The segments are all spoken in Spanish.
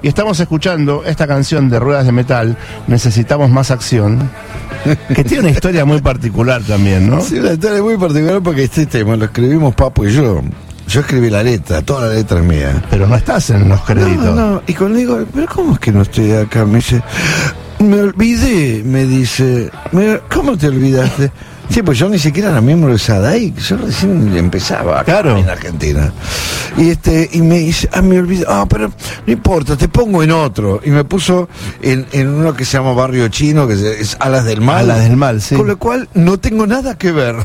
Y estamos escuchando esta canción de Ruedas de Metal, Necesitamos Más Acción, que tiene una historia muy particular también, ¿no? Sí, una historia muy particular porque este tema lo escribimos Papo y yo. Yo escribí la letra, toda la letra es mía. Pero no estás en los créditos. No, y cuando digo, ¿pero cómo es que no estoy acá? Me dice, me olvidé, me dice, ¿cómo te olvidaste? Sí, pues yo ni siquiera era miembro de SADAIC, yo recién empezaba acá en Argentina. Y me dice, me olvidé, pero no importa, te pongo en otro. Y me puso en uno que se llama Barrio Chino, que es Alas del Mal. Alas del Mal, sí. Con lo cual no tengo nada que ver.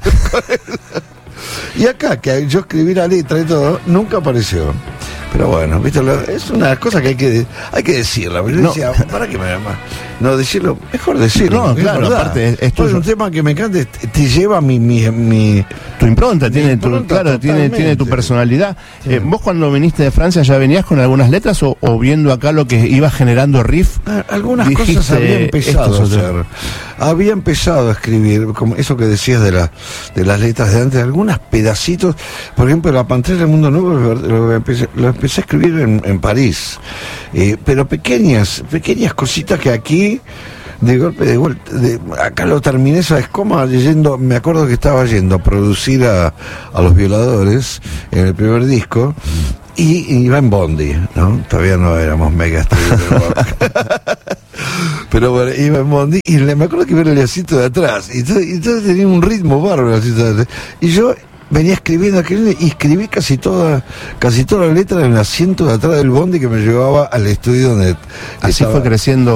Y acá, que yo escribí la letra y todo, nunca apareció. Pero bueno, ¿viste? Es una cosa que hay que decirla. Yo decía, ¿para qué me llamas? No, decirlo, mejor decirlo. No, claro, aparte es un tema que me encanta, te lleva tu impronta, tiene tu personalidad. Sí. ¿Vos cuando viniste de Francia ya venías con algunas letras o viendo acá lo que iba generando riff? Algunas cosas había empezado a hacer. Había empezado a escribir, como eso que decías de las letras de antes, algunos pedacitos. Por ejemplo, La Pantera del Mundo Nuevo lo empecé a escribir en París. Pero pequeñas cositas que aquí de golpe de vuelta, acá lo terminé, ¿sabes cómo? Leyendo, me acuerdo que estaba yendo a producir a Los Violadores en el primer disco y iba en Bondi, ¿no? Todavía no éramos mega estrellas de rock. Pero bueno, iba en Bondi y me acuerdo que iba en el asiento de atrás y entonces tenía un ritmo bárbaro el asiento de atrás. Y yo venía escribiendo y escribí casi toda la letra en el asiento de atrás del Bondi que me llevaba al estudio donde así fue creciendo